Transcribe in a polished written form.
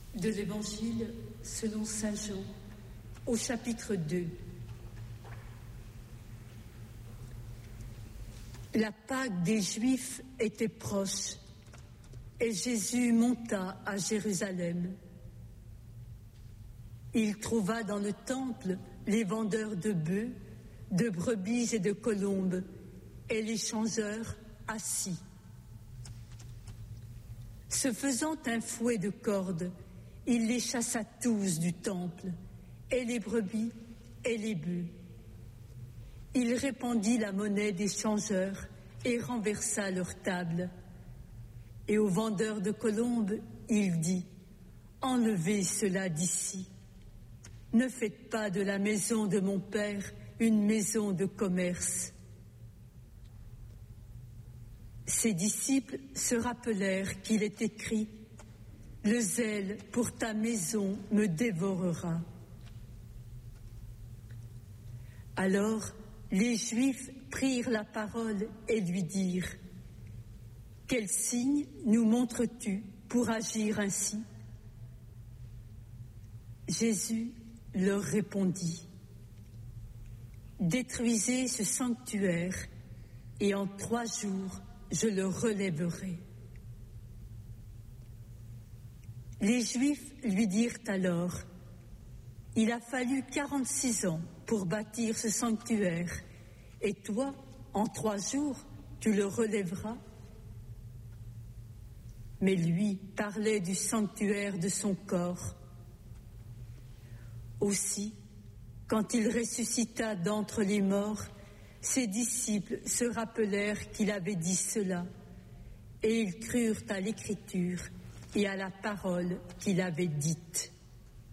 De l'Évangile selon saint Jean, au chapitre 2. La Pâque des Juifs était proche et Jésus monta à Jérusalem. Il trouva dans le temple les vendeurs de bœufs, de brebis et de colombes et les changeurs assis. Se faisant un fouet de cordes, il les chassa tous du temple, et les brebis et les bœufs. Il répandit la monnaie des changeurs et renversa leur table. Et aux vendeurs de colombes, il dit : enlevez cela d'ici. Ne faites pas de la maison de mon Père une maison de commerce. Ses disciples se rappelèrent qu'il est écrit : le zèle pour ta maison me dévorera. Alors les Juifs prirent la parole et lui dirent : quel signe nous montres-tu pour agir ainsi ? Jésus leur répondit : détruisez ce sanctuaire et en 3 jours je le relèverai. Les Juifs lui dirent alors : il a fallu 46 ans pour bâtir ce sanctuaire, et toi, en 3 jours, tu le relèveras ? Mais lui parlait du sanctuaire de son corps. Aussi, quand il ressuscita d'entre les morts, ses disciples se rappelèrent qu'il avait dit cela, et ils crurent à l'Écriture et à la parole qu'il avait dite.